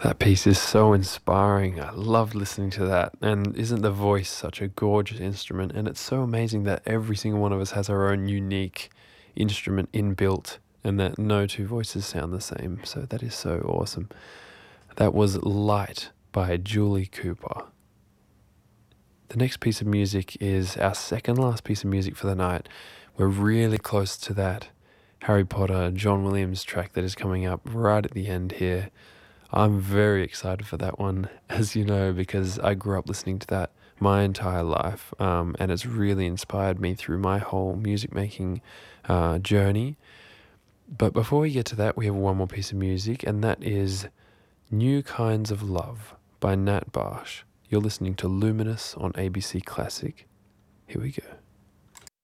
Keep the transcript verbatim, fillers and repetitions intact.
That piece is so inspiring. I love listening to that. And isn't the voice such a gorgeous instrument? And it's so amazing that every single one of us has our own unique instrument inbuilt and that no two voices sound the same. So that is so awesome. That was Light by Julie Cooper. The next piece of music is our second last piece of music for the night. We're really close to that Harry Potter, John Williams track that is coming up right at the end here. I'm very excited for that one, as you know, because I grew up listening to that my entire life, um, and it's really inspired me through my whole music making uh, journey. But before we get to that, we have one more piece of music, and that is New Kinds of Love by Nat Barsh. You're listening to Luminous on A B C Classic. Here we go.